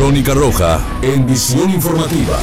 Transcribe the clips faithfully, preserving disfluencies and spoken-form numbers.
Crónica Roja en Visión Informativa.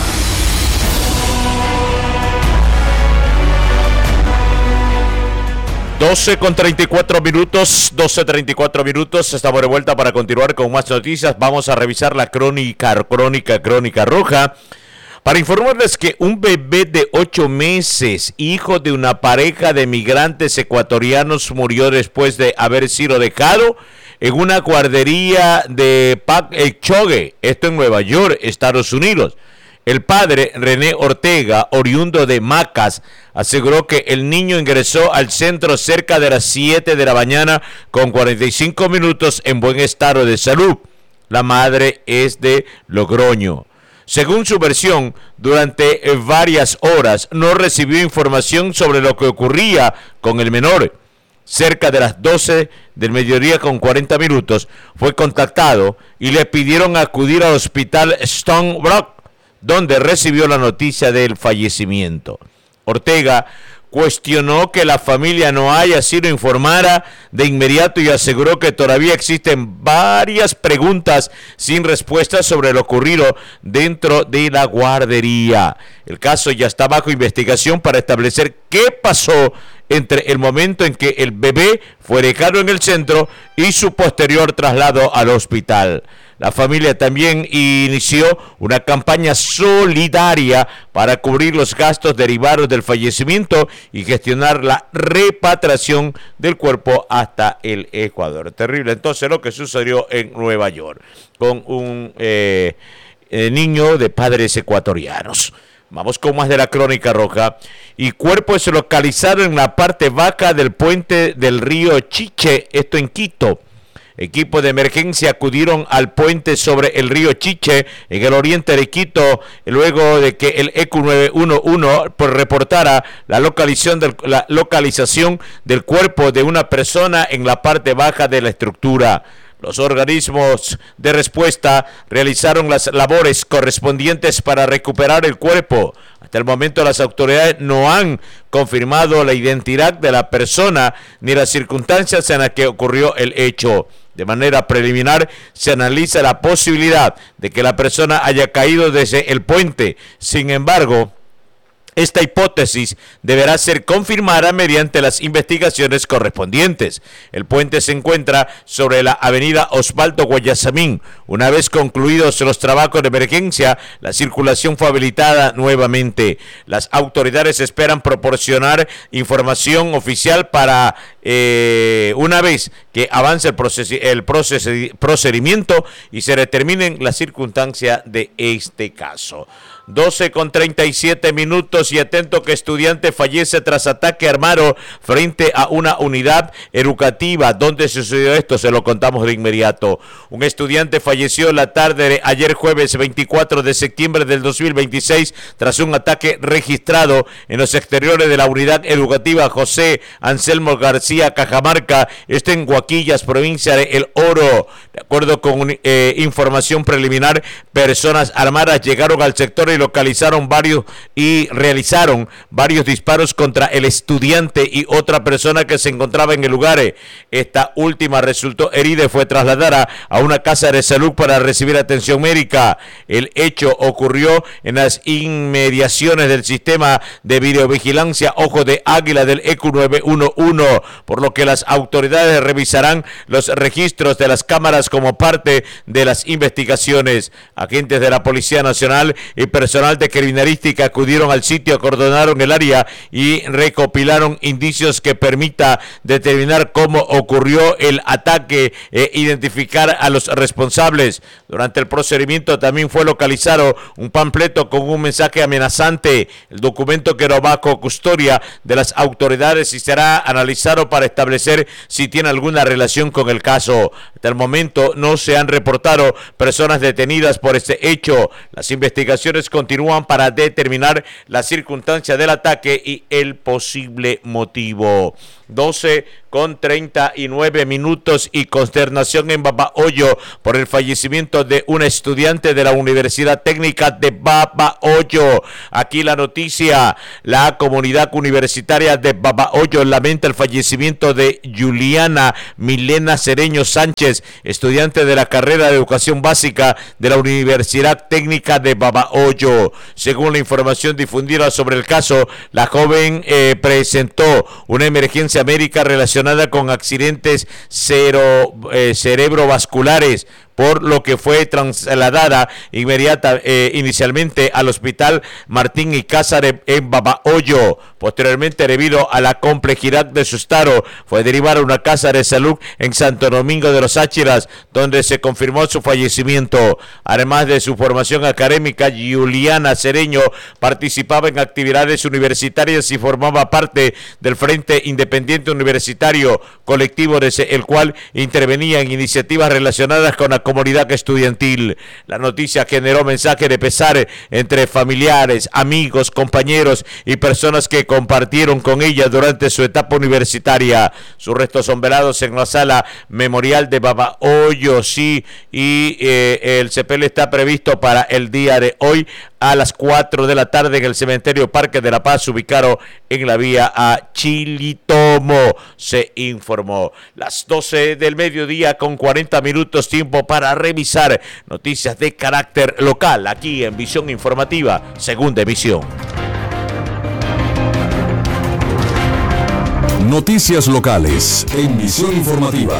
doce con treinta y cuatro minutos, doce treinta y cuatro minutos, estamos de vuelta para continuar con más noticias. Vamos a revisar la crónica, crónica, crónica roja, para informarles que un bebé de ocho meses, hijo de una pareja de migrantes ecuatorianos, murió después de haber sido dejado en una guardería de Pak Chogue, esto en Nueva York, Estados Unidos. El padre, René Ortega, oriundo de Macas, aseguró que el niño ingresó al centro cerca de las siete de la mañana con cuarenta y cinco minutos en buen estado de salud. La madre es de Logroño. Según su versión, durante varias horas no recibió información sobre lo que ocurría con el menor. Cerca de las doce del mediodía con cuarenta minutos fue contactado y le pidieron acudir al hospital Stony Brook, donde recibió la noticia del fallecimiento. Ortega cuestionó que la familia no haya sido informada de inmediato y aseguró que todavía existen varias preguntas sin respuesta sobre lo ocurrido dentro de la guardería. El caso ya está bajo investigación para establecer qué pasó entre el momento en que el bebé fue dejado en el centro y su posterior traslado al hospital. La familia también inició una campaña solidaria para cubrir los gastos derivados del fallecimiento y gestionar la repatriación del cuerpo hasta el Ecuador. Terrible entonces lo que sucedió en Nueva York con un eh, eh, niño de padres ecuatorianos. Vamos con más de la crónica roja. Y cuerpos localizados en la parte baja del puente del río Chiche, esto en Quito. Equipos de emergencia acudieron al puente sobre el río Chiche en el oriente de Quito luego de que el E Q nueve uno uno pues, reportara la localización, del, la localización del cuerpo de una persona en la parte baja de la estructura. Los organismos de respuesta realizaron las labores correspondientes para recuperar el cuerpo. Hasta el momento las autoridades no han confirmado la identidad de la persona ni las circunstancias en las que ocurrió el hecho. De manera preliminar se analiza la posibilidad de que la persona haya caído desde el puente. Sin embargo, esta hipótesis deberá ser confirmada mediante las investigaciones correspondientes. El puente se encuentra sobre la avenida Osvaldo Guayasamín. Una vez concluidos los trabajos de emergencia, la circulación fue habilitada nuevamente. Las autoridades esperan proporcionar información oficial para eh, una vez que avance el, proces- el proces- procedimiento y se determinen las circunstancias de este caso. doce con treinta y siete minutos y atento que estudiante fallece tras ataque armado frente a una unidad educativa. ¿Dónde sucedió esto? Se lo contamos de inmediato. Un estudiante falleció la tarde de ayer jueves veinticuatro de septiembre del dos mil veintiséis tras un ataque registrado en los exteriores de la unidad educativa José Anselmo García Cajamarca, esto en Guaquillas, provincia de El Oro. De acuerdo con eh, información preliminar, personas armadas llegaron al sector y localizaron varios y realizaron varios disparos contra el estudiante y otra persona que se encontraba en el lugar. Esta última resultó herida y fue trasladada a una casa de salud para recibir atención médica. El hecho ocurrió en las inmediaciones del sistema de videovigilancia Ojo de Águila del E Q nueve uno uno, por lo que las autoridades revisarán los registros de las cámaras como parte de las investigaciones. Agentes de la Policía Nacional y personas Personal de criminalística acudieron al sitio, acordonaron el área y recopilaron indicios que permita determinar cómo ocurrió el ataque e identificar a los responsables. Durante el procedimiento también fue localizado un panfleto con un mensaje amenazante. El documento quedó bajo custodia de las autoridades y será analizado para establecer si tiene alguna relación con el caso. Hasta el momento no se han reportado personas detenidas por este hecho. Las investigaciones continúan para determinar la circunstancia del ataque y el posible motivo. doce con treinta y nueve minutos y consternación en Babahoyo por el fallecimiento de un estudiante de la Universidad Técnica de Babahoyo. Aquí la noticia: la comunidad universitaria de Babahoyo lamenta el fallecimiento de Juliana Milena Cereño Sánchez, estudiante de la carrera de Educación Básica de la Universidad Técnica de Babahoyo. Según la información difundida sobre el caso, la joven eh, presentó una emergencia médica relacionada con accidentes cero, eh, cerebrovasculares, por lo que fue trasladada inmediata, eh, inicialmente al Hospital Martín y Cázares en Babahoyo. Posteriormente, debido a la complejidad de su estado, fue derivada a una casa de salud en Santo Domingo de los Áchiras, donde se confirmó su fallecimiento. Además de su formación académica, Juliana Cereño participaba en actividades universitarias y formaba parte del Frente Independiente Universitario, colectivo desde el cual intervenía en iniciativas relacionadas con la comunidad estudiantil. La noticia generó mensaje de pesar entre familiares, amigos, compañeros y personas que compartieron con ella durante su etapa universitaria. Sus restos son velados en la sala memorial de Babahoyo, sí, y eh, el sepelio está previsto para el día de hoy a las cuatro de la tarde en el cementerio Parque de la Paz, ubicado en la vía a Chilitomo, se informó. Las doce del mediodía con cuarenta minutos, tiempo para revisar noticias de carácter local aquí en Visión Informativa, segunda emisión. Noticias locales en Visión Informativa.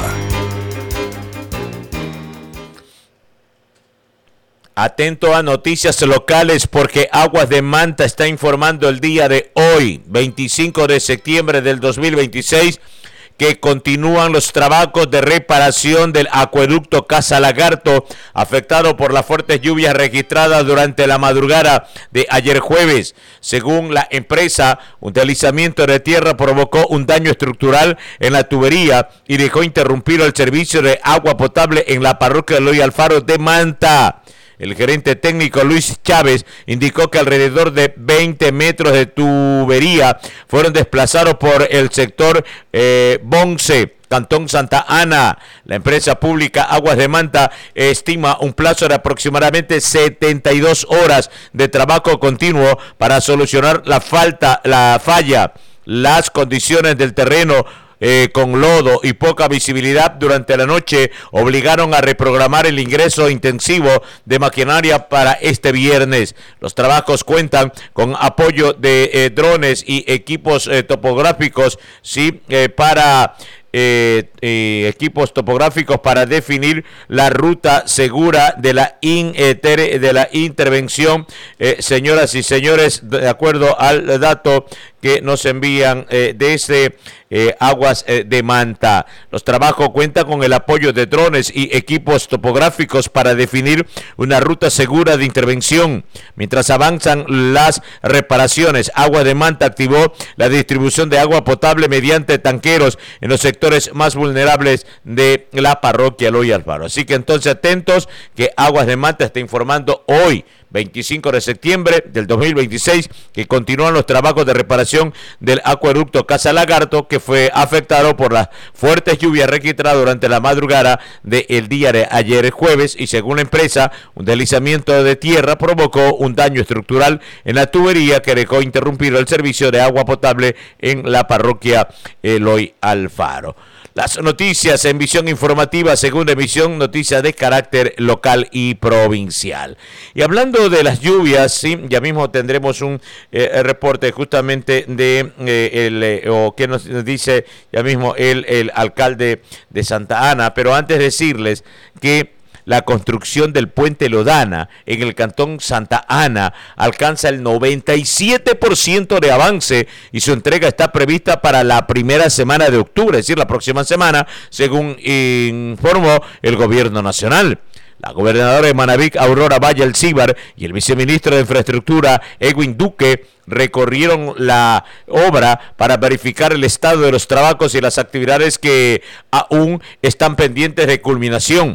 Atento a noticias locales, porque Aguas de Manta está informando el día de hoy, veinticinco de septiembre del dos mil veintiséis, que continúan los trabajos de reparación del acueducto Casa Lagarto, afectado por las fuertes lluvias registradas durante la madrugada de ayer jueves. Según la empresa, un deslizamiento de tierra provocó un daño estructural en la tubería y dejó interrumpido el servicio de agua potable en la parroquia Eloy Alfaro de Manta. El gerente técnico Luis Chávez indicó que alrededor de veinte metros de tubería fueron desplazados por el sector eh, Bonce, Cantón Santa Ana. La empresa pública Aguas de Manta estima un plazo de aproximadamente setenta y dos horas de trabajo continuo para solucionar la falta, la falla. Las condiciones del terreno Eh, con lodo y poca visibilidad durante la noche obligaron a reprogramar el ingreso intensivo de maquinaria para este viernes. Los trabajos cuentan con apoyo de eh, drones y equipos eh, topográficos, sí, eh, para Eh, eh, equipos topográficos para definir la ruta segura de la, in, eh, ter, de la intervención. Eh, señoras y señores, de acuerdo al dato que nos envían eh, desde eh, Aguas eh, de Manta, los trabajos cuentan con el apoyo de drones y equipos topográficos para definir una ruta segura de intervención. Mientras avanzan las reparaciones, Aguas de Manta activó la distribución de agua potable mediante tanqueros en los sectores más vulnerables de la parroquia Eloy Alfaro. Así que entonces atentos, que Aguas de Manta está informando hoy, veinticinco de septiembre del dos mil veintiséis, que continúan los trabajos de reparación del acueducto Casa Lagarto, que fue afectado por las fuertes lluvias registradas durante la madrugada del día de ayer jueves, y según la empresa, un deslizamiento de tierra provocó un daño estructural en la tubería que dejó interrumpido el servicio de agua potable en la parroquia Eloy Alfaro. Las noticias en Visión Informativa, segunda emisión, noticias de carácter local y provincial. Y hablando de las lluvias, sí, ya mismo tendremos un eh, reporte justamente de eh, el eh, o que nos dice ya mismo el, el alcalde de Santa Ana, pero antes decirles que la construcción del puente Lodana en el cantón Santa Ana alcanza el noventa y siete por ciento de avance y su entrega está prevista para la primera semana de octubre, es decir, la próxima semana, según informó el gobierno nacional. La gobernadora de Manabí, Aurora Valle Alcíbar, y el viceministro de Infraestructura, Edwin Duque, recorrieron la obra para verificar el estado de los trabajos y las actividades que aún están pendientes de culminación.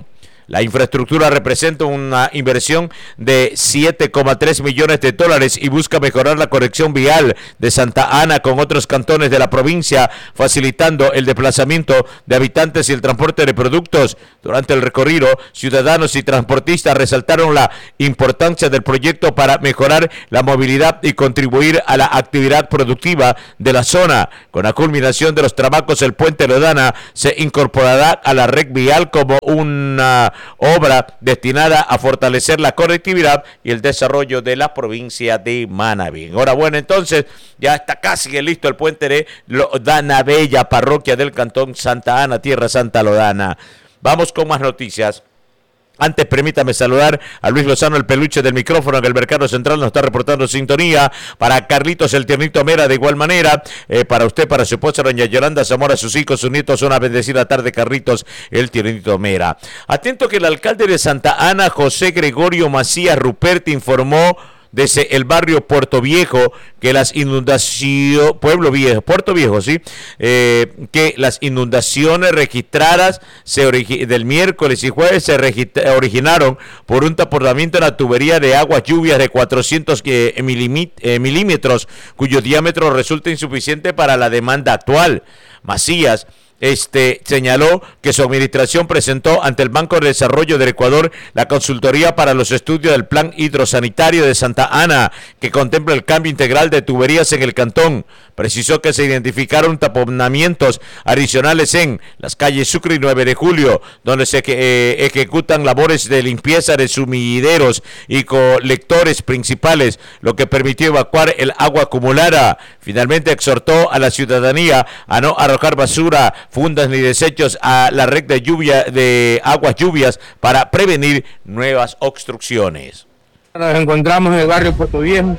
La infraestructura representa una inversión de siete coma tres millones de dólares y busca mejorar la conexión vial de Santa Ana con otros cantones de la provincia, facilitando el desplazamiento de habitantes y el transporte de productos. Durante el recorrido, ciudadanos y transportistas resaltaron la importancia del proyecto para mejorar la movilidad y contribuir a la actividad productiva de la zona. Con la culminación de los trabajos, el puente Lodana se incorporará a la red vial como una obra destinada a fortalecer la conectividad y el desarrollo de la provincia de Manabí. Enhorabuena, entonces, ya está casi listo el puente de Lodana Bella, parroquia del cantón Santa Ana, Tierra Santa Lodana. Vamos con más noticias. Antes, permítame saludar a Luis Lozano, el peluche del micrófono, que el Mercado Central nos está reportando sintonía. Para Carlitos, el tiernito Mera, de igual manera. Eh, para usted, para su esposa, doña Yolanda Zamora, sus hijos, sus nietos, una bendecida tarde, Carlitos, el tiernito Mera. Atento que el alcalde de Santa Ana, José Gregorio Macías Ruperti, informó desde el barrio Puerto Viejo que las inundaciones, Pueblo Viejo, Puerto Viejo, sí, eh, que las inundaciones registradas se origi- del miércoles y jueves se registra- originaron por un taponamiento en la tubería de aguas lluvias de cuatrocientos eh, milimi- eh, milímetros, cuyo diámetro resulta insuficiente para la demanda actual. Macías Este señaló que su administración presentó ante el Banco de Desarrollo del Ecuador la consultoría para los estudios del Plan Hidrosanitario de Santa Ana, que contempla el cambio integral de tuberías en el cantón. Precisó que se identificaron taponamientos adicionales en las calles Sucre y nueve de julio, donde se eh, ejecutan labores de limpieza de sumideros y colectores principales, lo que permitió evacuar el agua acumulada. Finalmente exhortó a la ciudadanía a no arrojar basura, fundas ni desechos a la red de lluvia de aguas lluvias para prevenir nuevas obstrucciones. Nos encontramos en el barrio Puerto Viejo,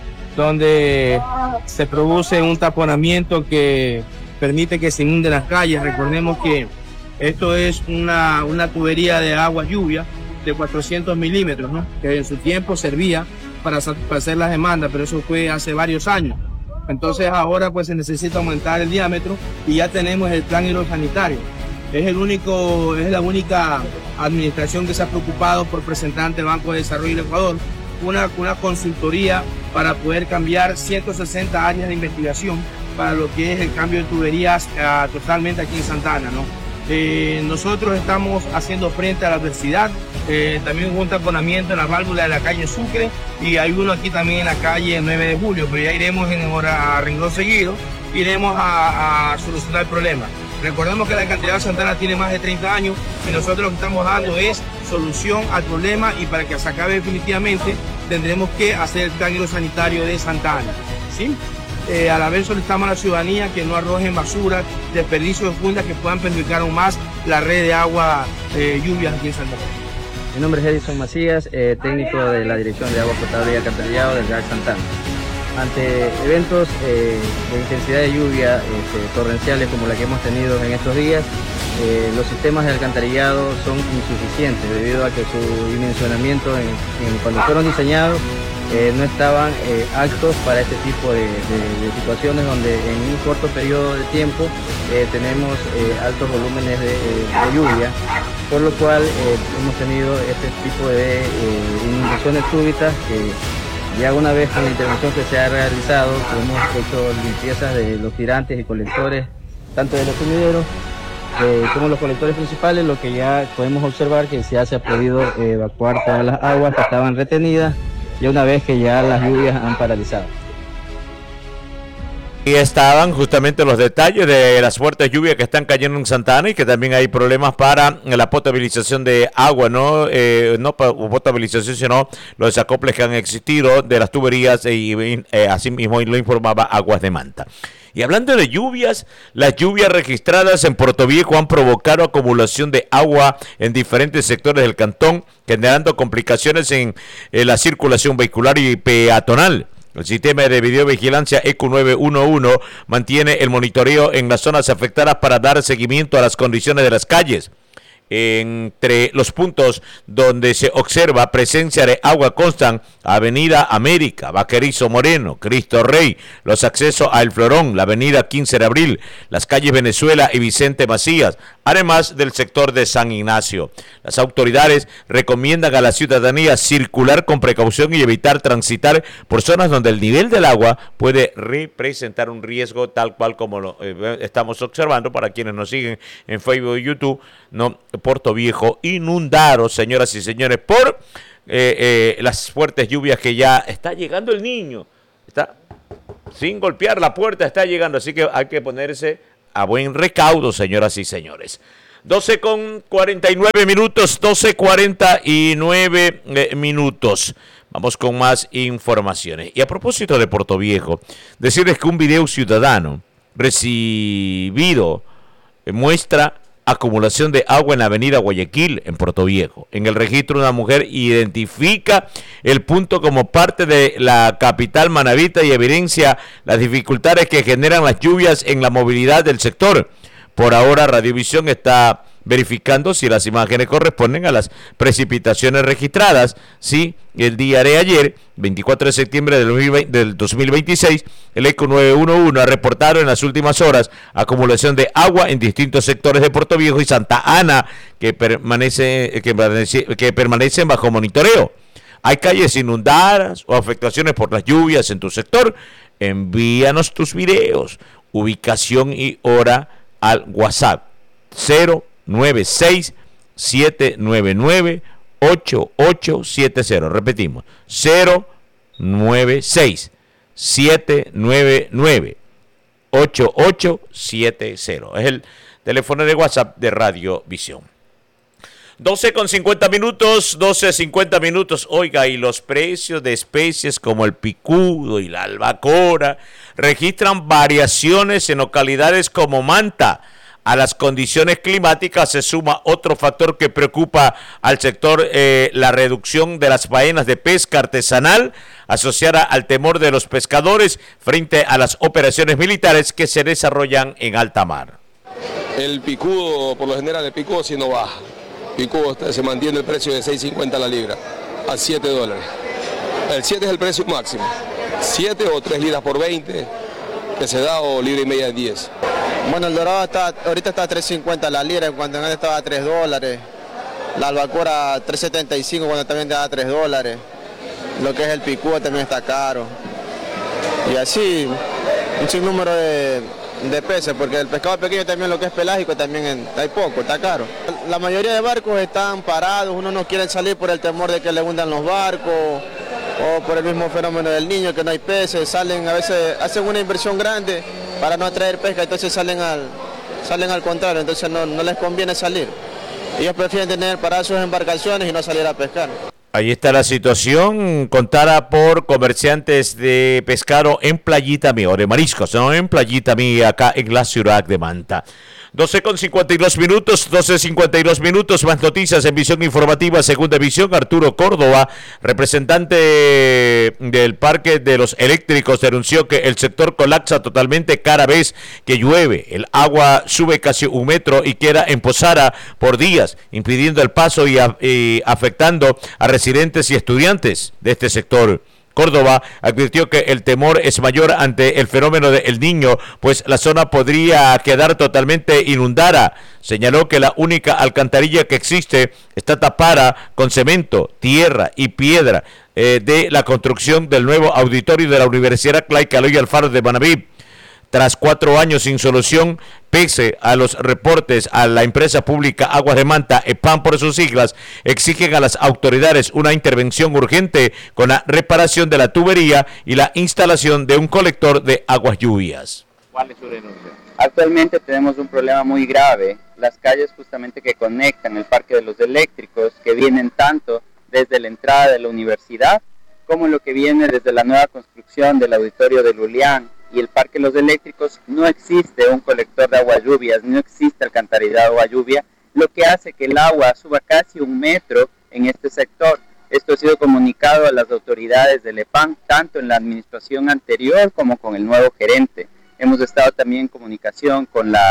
donde se produce un taponamiento que permite que se inunden las calles. Recordemos que esto es una, una tubería de aguas lluvia de cuatrocientos milímetros, ¿no? Que en su tiempo servía para, para hacer las demandas, pero eso fue hace varios años. Entonces ahora pues se necesita aumentar el diámetro y ya tenemos el plan hidrosanitario. Es el único, es la única administración que se ha preocupado por presentar ante el Banco de Desarrollo del Ecuador una, una consultoría para poder cambiar ciento sesenta áreas de investigación para lo que es el cambio de tuberías uh, totalmente aquí en Santa Ana, ¿no? Eh, nosotros estamos haciendo frente a la adversidad, eh, también hubo un taponamiento en la válvula de la calle Sucre y hay uno aquí también en la calle nueve de julio, pero ya iremos en hora a renglón seguido, iremos a, a solucionar el problema. Recordemos que la alcaldía de Santa Ana tiene más de treinta años y nosotros lo que estamos dando es solución al problema, y para que se acabe definitivamente tendremos que hacer el plan hidrosanitario de Santa Ana, ¿sí? Eh, a la vez solicitamos a la ciudadanía que no arrojen basura, desperdicios de fundas que puedan perjudicar aún más la red de agua eh, lluvias aquí en Santa Ana. Mi nombre es Edison Macías, eh, técnico de la Dirección de Agua Potable y Alcantarillado del G A C Santa Ana. Ante eventos eh, de intensidad de lluvia este, torrenciales como la que hemos tenido en estos días, eh, los sistemas de alcantarillado son insuficientes debido a que su dimensionamiento en, en cuando fueron diseñados eh, no estaban eh, aptos para este tipo de, de, de situaciones donde en un corto periodo de tiempo eh, tenemos eh, altos volúmenes de, de lluvia, por lo cual eh, hemos tenido este tipo de eh, inundaciones súbitas que ya una vez con la intervención que se ha realizado, hemos hecho limpiezas de los tirantes y colectores, tanto de los sumideros eh, como los colectores principales, lo que ya podemos observar que ya se ha podido eh, evacuar todas las aguas que estaban retenidas, ya una vez que ya las lluvias han paralizado. Y estaban justamente los detalles de las fuertes lluvias que están cayendo en Santa Ana y que también hay problemas para la potabilización de agua, no eh, no potabilización, sino los desacoples que han existido de las tuberías y eh, así mismo lo informaba Aguas de Manta. Y hablando de lluvias, las lluvias registradas en Puerto Viejo han provocado acumulación de agua en diferentes sectores del cantón, generando complicaciones en, en la circulación vehicular y peatonal. El sistema de videovigilancia E Q nueve uno uno mantiene el monitoreo en las zonas afectadas para dar seguimiento a las condiciones de las calles. Entre los puntos donde se observa presencia de agua constan Avenida América, Vaquerizo Moreno, Cristo Rey, los accesos a El Florón, la Avenida quince de abril, las calles Venezuela y Vicente Macías, además del sector de San Ignacio. Las autoridades recomiendan a la ciudadanía circular con precaución y evitar transitar por zonas donde el nivel del agua puede representar un riesgo, tal cual como lo eh, estamos observando para quienes nos siguen en Facebook y YouTube, ¿no? Puerto Viejo inundado, señoras y señores, por eh, eh, las fuertes lluvias que ya está llegando el niño. Está sin golpear la puerta, está llegando, así que hay que ponerse a buen recaudo, señoras y señores. doce con cuarenta y nueve minutos, doce cuarenta y nueve eh, minutos. Vamos con más informaciones. Y a propósito de Puerto Viejo, decirles que un video ciudadano recibido eh, muestra acumulación de agua en la avenida Guayaquil, en Puerto Viejo. En el registro, una mujer identifica el punto como parte de la capital manabita y evidencia las dificultades que generan las lluvias en la movilidad del sector. Por ahora, Radiovisión está verificando si las imágenes corresponden a las precipitaciones registradas. Sí, el día de ayer, veinticuatro de septiembre del dos mil veintiséis, el ECO nueve uno uno ha reportado en las últimas horas acumulación de agua en distintos sectores de Puerto Viejo y Santa Ana que permanece, que permanece, que permanecen bajo monitoreo. ¿Hay calles inundadas o afectaciones por las lluvias en tu sector? Envíanos tus videos, ubicación y hora al WhatsApp cero nueve seis siete nueve nueve ocho ocho siete cero. Repetimos, cero nueve seis siete nueve nueve ocho ocho siete cero. Es el teléfono de WhatsApp de Radiovisión. doce con cincuenta minutos, doce cincuenta minutos. Oiga, y los precios de especies como el picudo y la albacora registran variaciones en localidades como Manta. A las condiciones climáticas se suma otro factor que preocupa al sector, eh, la reducción de las faenas de pesca artesanal asociada al temor de los pescadores frente a las operaciones militares que se desarrollan en alta mar. El picudo, por lo general, el picudo si no baja. El picudo se mantiene el precio de seis cincuenta la libra a siete dólares. El siete es el precio máximo. siete o tres libras por veinte, que se da, o libra y media de diez. Bueno, el dorado está, ahorita está a tres cincuenta la libra, cuando antes estaba a tres dólares. La albacora a tres setenta y cinco, cuando también estaba a tres dólares. Lo que es el picudo también está caro. Y así, un sinnúmero de, de peces, porque el pescado pequeño también, lo que es pelágico, también hay poco, está caro. La mayoría de barcos están parados, uno no quiere salir por el temor de que le hundan los barcos, o por el mismo fenómeno del niño, que no hay peces, salen a veces, hacen una inversión grande para no atraer pesca, entonces salen al, salen al contrario, entonces no, no les conviene salir. Ellos prefieren tener paradas sus embarcaciones y no salir a pescar. Ahí está la situación contada por comerciantes de pescado en Playita Mía, o de mariscos, ¿no? En Playita Mía, acá en la ciudad de Manta. doce con cincuenta y dos minutos, doce cincuenta y dos minutos, más noticias en Visión Informativa, Segunda Visión. Arturo Córdoba, representante del Parque de los Eléctricos, denunció que el sector colapsa totalmente cada vez que llueve. El agua sube casi un metro y queda emposada por días, impidiendo el paso y, a, y afectando a residentes y estudiantes de este sector. Córdoba advirtió que el temor es mayor ante el fenómeno del Niño, pues la zona podría quedar totalmente inundada. Señaló que la única alcantarilla que existe está tapada con cemento, tierra y piedra eh, de la construcción del nuevo auditorio de la Universidad Clay Caloy Alfaro de Manabí. Tras cuatro años sin solución, pese a los reportes a la empresa pública Aguas de Manta, EPAM por sus siglas, exigen a las autoridades una intervención urgente con la reparación de la tubería y la instalación de un colector de aguas lluvias. ¿Cuál es su denuncia? Actualmente tenemos un problema muy grave. Las calles justamente que conectan el Parque de los Eléctricos, que vienen tanto desde la entrada de la universidad, como lo que viene desde la nueva construcción del auditorio de Lulián y el Parque de los Eléctricos, no existe un colector de agua lluvias, no existe alcantarillado de agua lluvia, lo que hace que el agua suba casi un metro en este sector. Esto ha sido comunicado a las autoridades del EPAM, tanto en la administración anterior como con el nuevo gerente. Hemos estado también en comunicación con la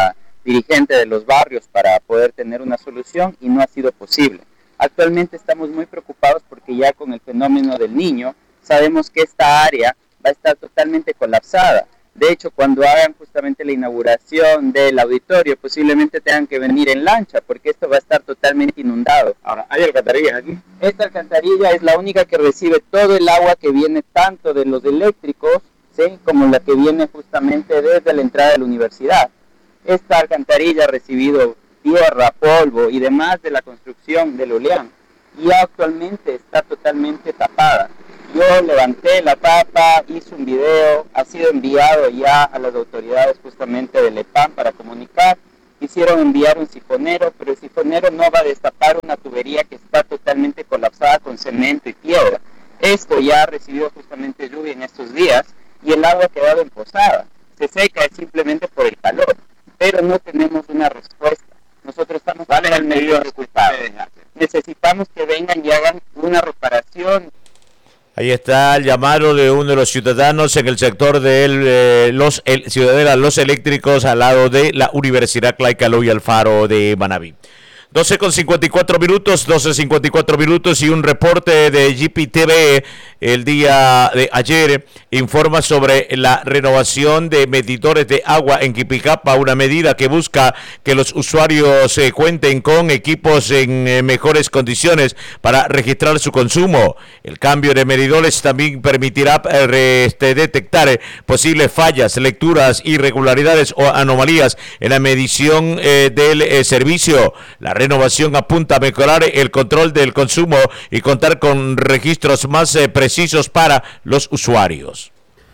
dirigentes de los barrios para poder tener una solución y no ha sido posible. Actualmente estamos muy preocupados porque ya con el fenómeno del Niño sabemos que esta área va a estar totalmente colapsada. De hecho, cuando hagan justamente la inauguración del auditorio, posiblemente tengan que venir en lancha porque esto va a estar totalmente inundado. Ahora, ¿hay alcantarillas aquí? Esta alcantarilla es la única que recibe todo el agua que viene tanto de los eléctricos, ¿sí?, como la que viene justamente desde la entrada de la universidad. Esta alcantarilla ha recibido tierra, polvo y demás de la construcción del Oleán y actualmente está totalmente tapada. Yo levanté la tapa, hice un video, ha sido enviado ya a las autoridades justamente del EPAM para comunicar. Quisieron enviar un sifonero, pero el sifonero no va a destapar una tubería que está totalmente colapsada con cemento y piedra. Esto ya ha recibido justamente lluvia en estos días y el agua ha quedado emposada. Se seca simplemente por el calor, pero no tenemos una respuesta. Nosotros estamos en el medio resultado. Necesitamos que vengan y hagan una reparación. Ahí está el llamado de uno de los ciudadanos en el sector de eh, los el, Ciudadela Los Eléctricos al lado de la Universidad Clay-Caló y Alfaro de Manabí. doce con cincuenta y cuatro minutos, doce cincuenta y cuatro minutos y un reporte de G P T V el día de ayer informa sobre la renovación de medidores de agua en Quipijapa, una medida que busca que los usuarios eh, cuenten con equipos en eh, mejores condiciones para registrar su consumo. El cambio de medidores también permitirá eh, este, detectar eh, posibles fallas, lecturas, irregularidades o anomalías en la medición eh, del eh, servicio. La renovación apunta a mejorar el control del consumo y contar con registros más eh, precisos para los usuarios.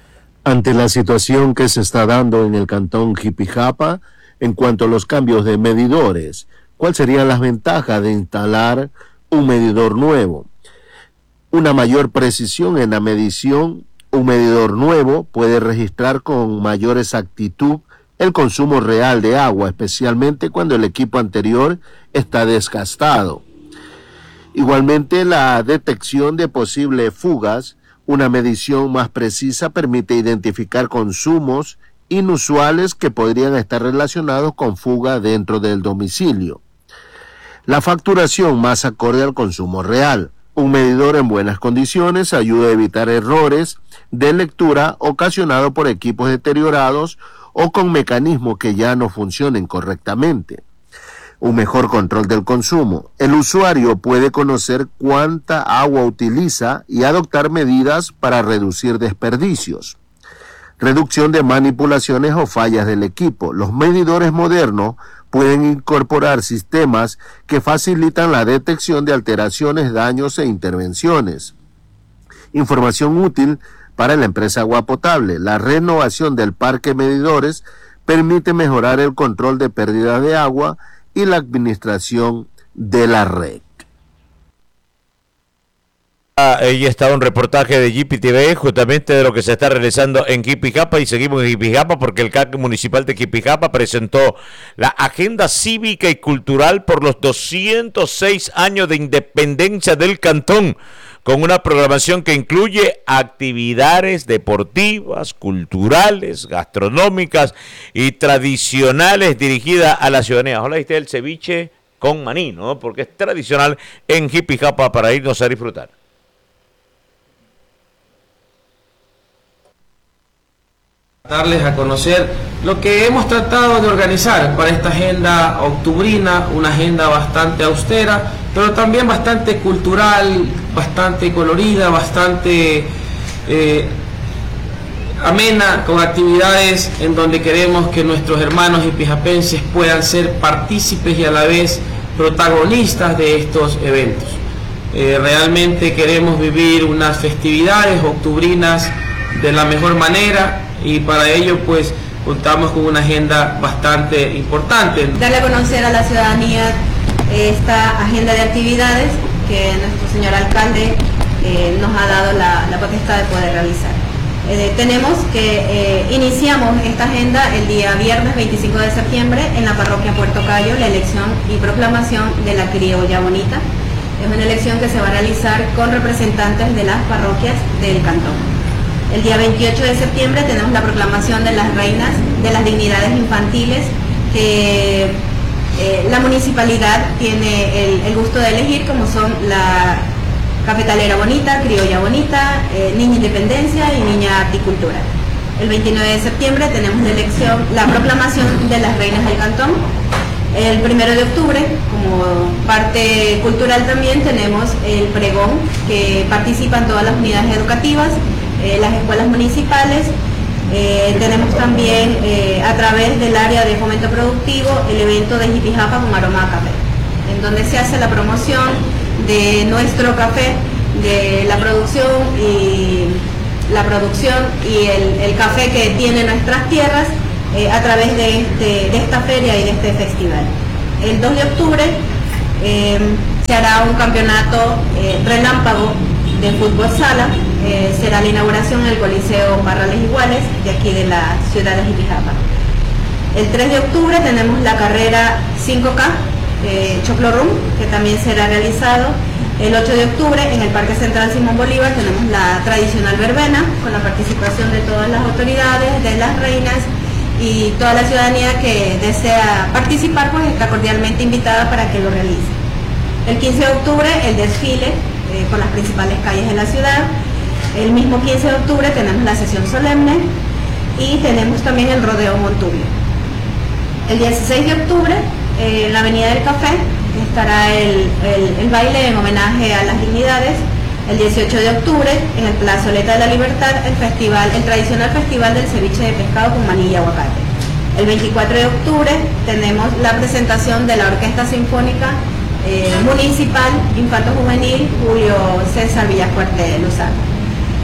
Ante la situación que se está dando en el cantón Jipijapa en cuanto a los cambios de medidores, ¿cuáles serían las ventajas de instalar un medidor nuevo? Una mayor precisión en la medición. Un medidor nuevo puede registrar con mayor exactitud el consumo real de agua, especialmente cuando el equipo anterior está desgastado. Igualmente, la detección de posibles fugas. Una medición más precisa permite identificar consumos inusuales que podrían estar relacionados con fuga dentro del domicilio. La facturación más acorde al consumo real. Un medidor en buenas condiciones ayuda a evitar errores de lectura ocasionados por equipos deteriorados o con mecanismos que ya no funcionen correctamente. Un mejor control del consumo. El usuario puede conocer cuánta agua utiliza y adoptar medidas para reducir desperdicios. Reducción de manipulaciones o fallas del equipo. Los medidores modernos pueden incorporar sistemas que facilitan la detección de alteraciones, daños e intervenciones. Información útil para la empresa Agua Potable. La renovación del parque de medidores permite mejorar el control de pérdida de agua y la administración de la red. Ahí está un reportaje de G P T V justamente de lo que se está realizando en Quipijapa y seguimos en Quipijapa porque el C A C municipal de Quipijapa presentó la agenda cívica y cultural por los doscientos seis años de independencia del cantón, con una programación que incluye actividades deportivas, culturales, gastronómicas y tradicionales dirigidas a la ciudadanía. Ojalá esté el ceviche con maní, ¿no? Porque es tradicional en Jipijapa para irnos a disfrutar. Darles a conocer lo que hemos tratado de organizar para esta agenda octubrina, una agenda bastante austera, pero también bastante cultural, bastante colorida, bastante eh, amena, con actividades en donde queremos que nuestros hermanos jipijapenses puedan ser partícipes y a la vez protagonistas de estos eventos. Eh, realmente queremos vivir unas festividades octubrinas de la mejor manera y para ello pues contamos con una agenda bastante importante. Darle a conocer a la ciudadanía esta agenda de actividades que nuestro señor alcalde eh, nos ha dado la, la potestad de poder realizar. Eh, tenemos que eh, iniciamos esta agenda el día viernes veinticinco de septiembre en la parroquia Puerto Cayo, la elección y proclamación de la criolla bonita. Es una elección que se va a realizar con representantes de las parroquias del cantón. El día veintiocho de septiembre tenemos la proclamación de las reinas de las dignidades infantiles que eh, la municipalidad tiene el, el gusto de elegir, como son la Cafetalera Bonita, Criolla Bonita, eh, Niña Independencia y Niña Articultura. El veintinueve de septiembre tenemos la elección, la proclamación de las reinas del cantón. El primero de octubre, como parte cultural también, tenemos el pregón, que participan todas las unidades educativas, eh, las escuelas municipales. Eh, tenemos también eh, a través del área de fomento productivo el evento de Jipijapa con aroma a café, en donde se hace la promoción de nuestro café, de la producción y la producción y el, el café que tiene nuestras tierras eh, a través de, este, de esta feria y de este festival. El dos de octubre eh, se hará un campeonato eh, relámpago de fútbol sala. Eh, será la inauguración en el Coliseo Parrales Iguales de aquí de la ciudad de Jipijapa. El tres de octubre tenemos la carrera cinco K eh, Choclo Rum, que también será realizado. El ocho de octubre en el Parque Central Simón Bolívar tenemos la tradicional verbena con la participación de todas las autoridades, de las reinas y toda la ciudadanía que desea participar, pues está cordialmente invitada para que lo realice. El quince de octubre el desfile eh, por las principales calles de la ciudad. El mismo quince de octubre tenemos la sesión solemne y tenemos también el rodeo Montubio. El dieciséis de octubre eh, en la Avenida del Café estará el, el, el baile en homenaje a las dignidades. El dieciocho de octubre en el Plazoleta de la Libertad el festival, el tradicional festival del ceviche de pescado con manilla y aguacate. El veinticuatro de octubre tenemos la presentación de la Orquesta Sinfónica eh, Municipal Infanto Juvenil Julio César Villafuerte Luzano.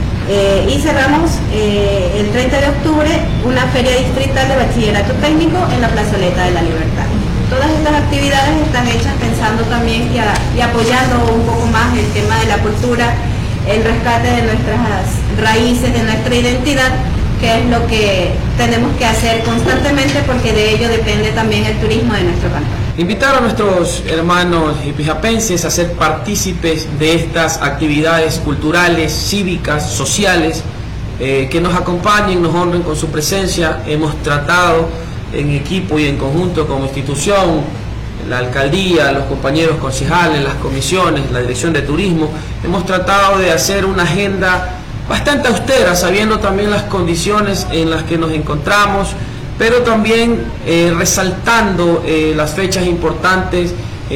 Eh, y cerramos eh, el treinta de octubre una feria distrital de bachillerato técnico en la Plazoleta de la Libertad. Todas estas actividades están hechas pensando también y, a, y apoyando un poco más el tema de la cultura, el rescate de nuestras raíces, de nuestra identidad, que es lo que tenemos que hacer constantemente porque de ello depende también el turismo de nuestro cantón. Invitar a nuestros hermanos hipijapenses a ser partícipes de estas actividades culturales, cívicas, sociales, eh, que nos acompañen, nos honren con su presencia. Hemos tratado en equipo y en conjunto como institución, la alcaldía, los compañeros concejales, las comisiones, la dirección de turismo, hemos tratado de hacer una agenda bastante austera, sabiendo también las condiciones en las que nos encontramos, pero también eh, resaltando eh, las fechas importantes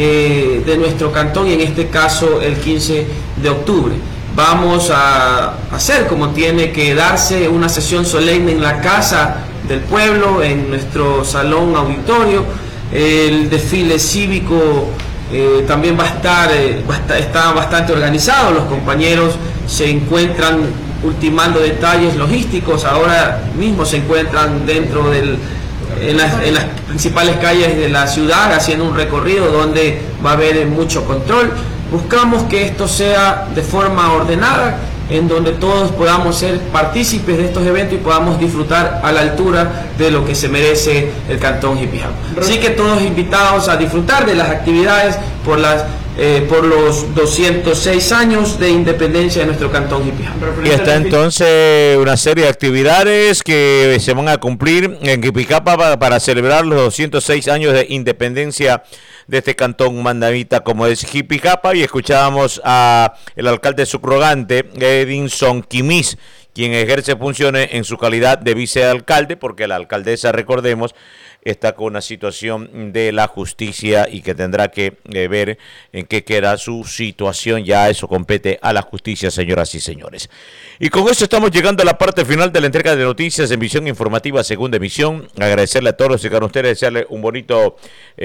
eh, de nuestro cantón y en este caso el quince de octubre. Vamos a hacer como tiene que darse una sesión solemne en la Casa del Pueblo, en nuestro salón auditorio. El desfile cívico eh, también va a estar, eh, va a estar, está bastante organizado, los compañeros se encuentran ultimando detalles logísticos, ahora mismo se encuentran dentro del, en las, en las principales calles de la ciudad haciendo un recorrido donde va a haber mucho control. Buscamos que esto sea de forma ordenada, en donde todos podamos ser partícipes de estos eventos y podamos disfrutar a la altura de lo que se merece el Cantón Jipijapa. Así que todos invitados a disfrutar de las actividades por las Eh, por los doscientos seis años de independencia de nuestro Cantón Jipijapa. Y está entonces una serie de actividades que se van a cumplir en Jipijapa para, para celebrar los doscientos seis años de independencia de este cantón mandamita como es Jipijapa. Y escuchábamos a el alcalde subrogante Edinson Quimis, quien ejerce funciones en su calidad de vicealcalde, porque la alcaldesa, recordemos, está con una situación de la justicia y que tendrá que eh, ver en qué queda su situación. Ya eso compete a la justicia, señoras y señores. Y con eso estamos llegando a la parte final de la entrega de noticias en Visión Informativa, segunda emisión. Agradecerle a todos los que con ustedes, desearle un bonito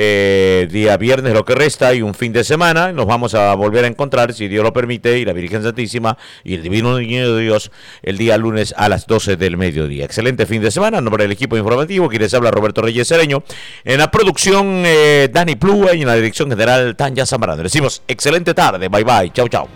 eh, día viernes, lo que resta, y un fin de semana. Nos vamos a volver a encontrar, si Dios lo permite, y la Virgen Santísima y el Divino Niño de Dios, el día lunes a las doce del mediodía. Excelente fin de semana. En nombre del equipo informativo, quien les habla, Roberto Reyes Cereño. En la producción, eh, Dani Plúa, y en la dirección general, Tanya Zambrano. Decimos excelente tarde. Bye bye. Chau, chau.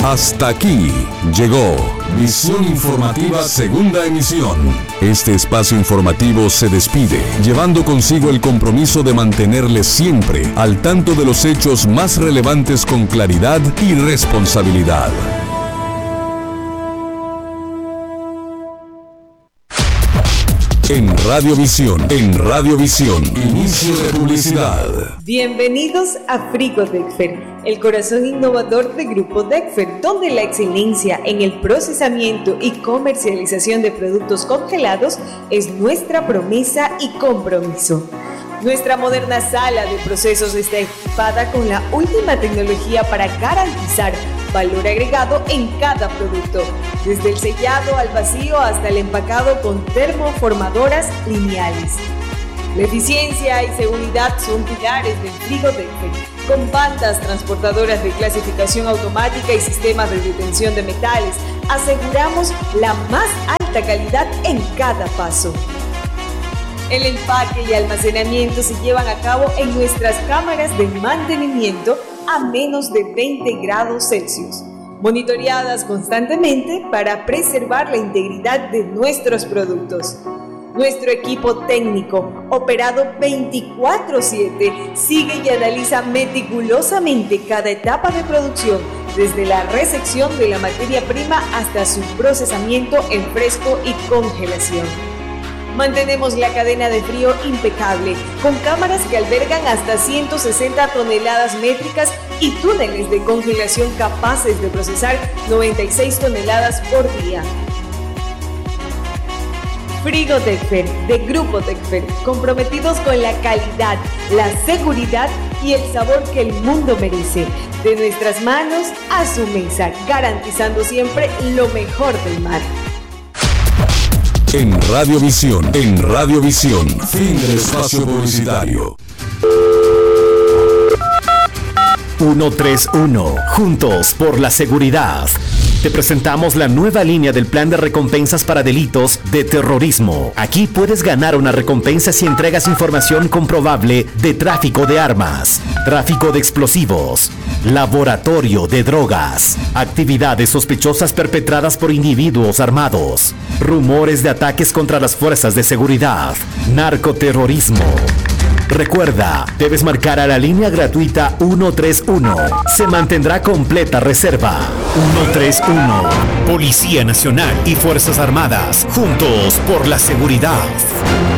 Hasta aquí llegó Visión Informativa Segunda Emisión. Este espacio informativo se despide, llevando consigo el compromiso de mantenerles siempre al tanto de los hechos más relevantes con claridad y responsabilidad. En Radiovisión, en Radiovisión, inicio de publicidad. Bienvenidos a Frigo Dexfer, el corazón innovador de Grupo Dexfer, donde la excelencia en el procesamiento y comercialización de productos congelados es nuestra promesa y compromiso. Nuestra moderna sala de procesos está equipada con la última tecnología para garantizar valor agregado en cada producto, desde el sellado al vacío hasta el empacado con termoformadoras lineales. La eficiencia y seguridad son pilares del Frigo Dexfer, con bandas transportadoras de clasificación automática y sistemas de detención de metales. Aseguramos la más alta calidad en cada paso. El empaque y almacenamiento se llevan a cabo en nuestras cámaras de mantenimiento a menos de veinte grados Celsius, monitoreadas constantemente para preservar la integridad de nuestros productos. Nuestro equipo técnico, operado veinticuatro siete, sigue y analiza meticulosamente cada etapa de producción, desde la recepción de la materia prima hasta su procesamiento en fresco y congelación. Mantenemos la cadena de frío impecable, con cámaras que albergan hasta ciento sesenta toneladas métricas y túneles de congelación capaces de procesar noventa y seis toneladas por día. Frigo Dexfer, de Grupo Dexfer, comprometidos con la calidad, la seguridad y el sabor que el mundo merece. De nuestras manos a su mesa, garantizando siempre lo mejor del mar. En Radiovisión, en Radiovisión, fin del espacio publicitario. ciento treinta y uno, juntos por la seguridad. Te presentamos la nueva línea del plan de recompensas para delitos de terrorismo. Aquí puedes ganar una recompensa si entregas información comprobable de tráfico de armas, tráfico de explosivos, laboratorio de drogas, actividades sospechosas perpetradas por individuos armados, rumores de ataques contra las fuerzas de seguridad, narcoterrorismo. Recuerda, debes marcar a la línea gratuita ciento treinta y uno. Se mantendrá completa reserva. ciento treinta y uno. Policía Nacional y Fuerzas Armadas, juntos por la seguridad.